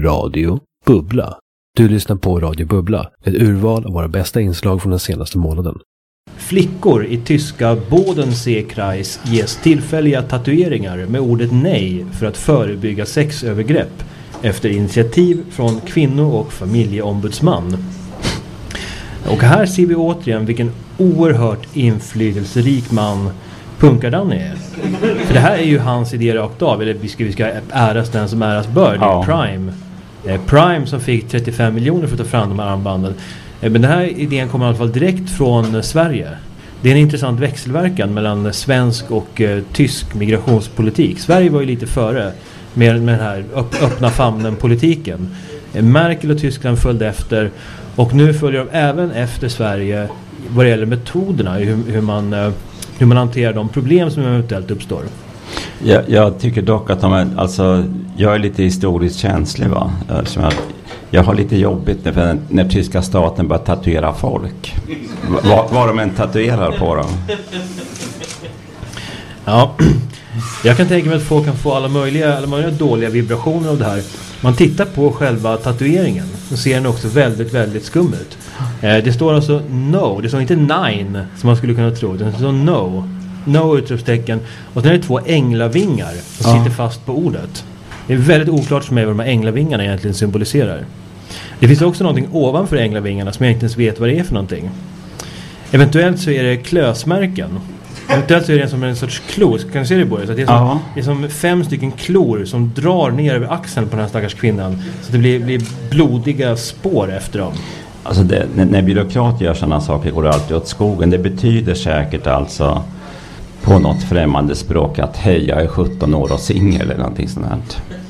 Radio Bubbla. Du lyssnar på Radio Bubbla, ett urval av våra bästa inslag från den senaste månaden. Flickor i tyska Bodensee-Kreis ges tillfälliga tatueringar med ordet nej för att förebygga sexövergrepp efter initiativ från kvinno- och familjeombudsman. Och här ser vi återigen vilken oerhört inflytelserik man Punkardanny är. För det här är ju hans idé rakt av. Eller vi ska äras den som äras bör. Det är Prime. Prime som fick 35 miljoner för att ta fram de här armbanden. Men den här idén kommer i alla fall direkt från Sverige. Det är en intressant växelverkan mellan svensk och tysk migrationspolitik. Sverige var ju lite före med den här öppna famnen-politiken. Merkel och Tyskland följde efter. Och nu följer de även efter Sverige vad det gäller metoderna. Hur man hanterar de problem som eventuellt uppstår. Jag tycker dock att jag är lite historiskt känslig, va? Jag har lite jobbigt när tyska staten börjar tatuera folk. Vad de än tatuerar på dem. Ja, jag kan tänka mig att folk kan få alla möjliga dåliga vibrationer av det här. Man tittar på själva tatueringen och ser den också väldigt, väldigt skum ut. Det står alltså no, det står inte nine som man skulle kunna tro. Det står no utropstecken. Och sen är det 2 änglavingar som sitter fast på ordet. Det är väldigt oklart för mig vad de här änglavingarna egentligen symboliserar. Det finns också någonting ovanför änglavingarna som jag inte ens vet vad det är för någonting. Eventuellt så är det klösmärken. Eventuellt så är det som en sorts klor. Kan du se det, Boris? Det är som 5 stycken klor som drar ner över axeln på den här stackars kvinnan. Så att det blir blodiga spår efter dem. Alltså när byråkrater gör sådana saker går det alltid åt skogen. Det betyder säkert alltså på något främmande språk att hej, jag är 17 år och singel eller någonting sånt här.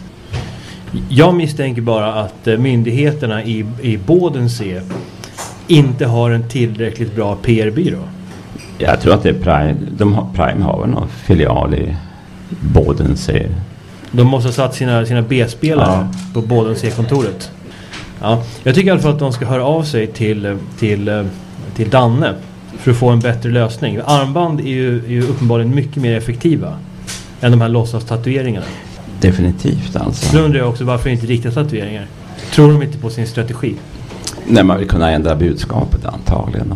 Jag misstänker bara att myndigheterna i Bodensee inte har en tillräckligt bra PR-byrå. Jag tror att det är Prime. Prime har väl någon filial i Bodensee. De måste ha satt sina B-spelare på Bodensee-kontoret. Ja, jag tycker i alla fall att de ska höra av sig till Danne för att få en bättre lösning. Armband är ju uppenbarligen mycket mer effektiva än de här låtsas-tatueringarna. Definitivt alltså. Så undrar jag också varför inte riktiga tatueringar. Tror de inte på sin strategi? Nej, man vill kunna ändra budskapet antagligen.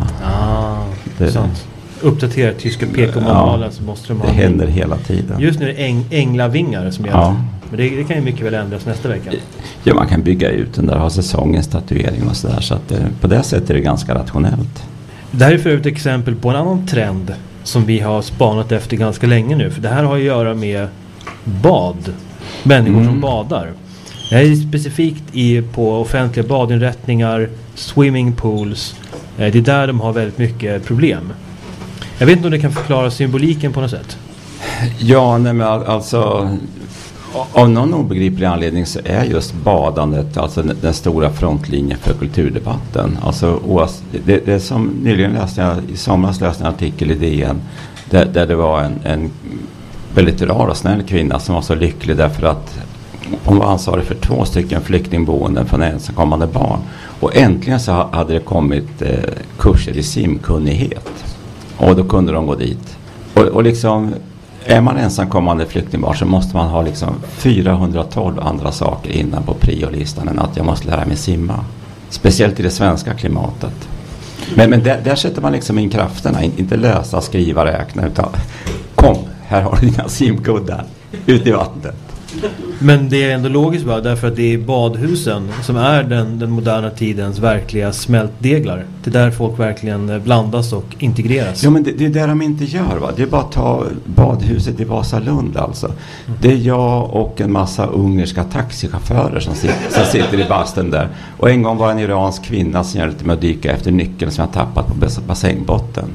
Sant. Uppdatera tyska PK-manualen så måste de ha. Det händer hela tiden. Just nu är det änglavingar som gäller. Men det kan ju mycket väl ändras nästa vecka. Ja, man kan bygga ut den där, ha säsongens tatuering och sådär. Så att på det sättet är det ganska rationellt. Det här är för ett exempel på en annan trend som vi har spanat efter ganska länge nu. För det här har att göra med bad. Människor som badar. Det här är specifikt på offentliga badinrättningar, swimmingpools. Det är där de har väldigt mycket problem. Jag vet inte om det kan förklara symboliken på något sätt. Ja, nej, men alltså av någon obegriplig anledning så är just badandet alltså den stora frontlinjen för kulturdebatten. Alltså det är som nyligen i somras läste jag en artikel i DN där det var en väldigt rar och snäll kvinna som var så lycklig därför att hon var ansvarig för 2 stycken flyktingboenden från ensamkommande barn. Och äntligen så hade det kommit kurser i simkunnighet. Och då kunde de gå dit. Och liksom, är man ensamkommande flyktingbarn så måste man ha liksom 412 andra saker innan på priolistan än att jag måste lära mig simma. Speciellt i det svenska klimatet. Men där sätter man liksom in krafterna. Inte läsa, skriva, räkna. Utan kom, här har du dina simkuddar. Ut i vattnet. Men det är ändå logiskt bara därför att det är badhusen som är den moderna tidens verkliga smältdeglar. Det är där folk verkligen blandas och integreras. Ja, men det är det de inte gör, va? Det är bara att ta badhuset i Vasalund alltså. Det är jag och en massa ungerska taxichaufförer som sitter i basten där. Och en gång var en iransk kvinna som hjälpte mig att dyka efter nyckeln som jag tappat på bassängbotten.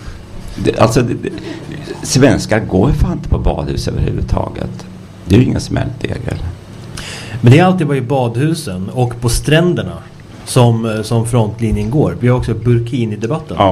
Svenskar går ju fan inte på badhus överhuvudtaget. Det är ju ingen smältdegel. Men det är alltid bara i badhusen och på stränderna som frontlinjen går. Vi har också Burkini-debatten.